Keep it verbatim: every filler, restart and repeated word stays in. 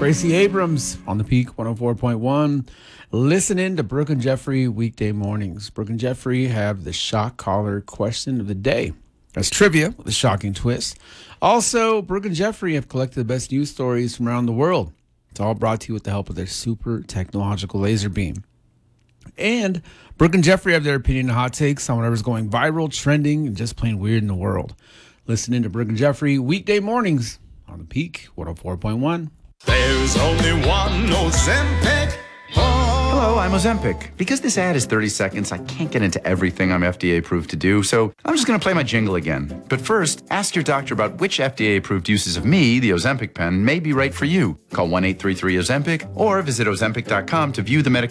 Gracie Abrams on the Peak one oh four point one. Listening to Brooke and Jeffrey weekday mornings. Brooke and Jeffrey have the shock collar question of the day. That's trivia with a shocking twist. Also, Brooke and Jeffrey have collected the best news stories from around the world. It's all brought to you with the help of their super technological laser beam. And Brooke and Jeffrey have their opinion and hot takes on whatever's going viral, trending, and just plain weird in the world. Listening to Brooke and Jeffrey weekday mornings on the Peak one oh four point one. There's only one Ozempic. Hello, I'm Ozempic. Because this ad is thirty seconds, I can't get into everything I'm F D A approved to do, so I'm just going to play my jingle again. But first, ask your doctor about which F D A approved uses of me, the Ozempic pen, may be right for you. Call one eight three three Ozempic or visit Ozempic dot com to view the medication.